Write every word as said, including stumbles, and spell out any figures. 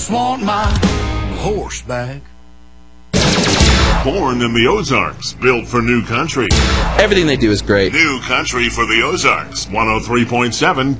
Want my horseback. Born in the Ozarks, built for new country. Everything they do is great. New country for the Ozarks. one oh three point seven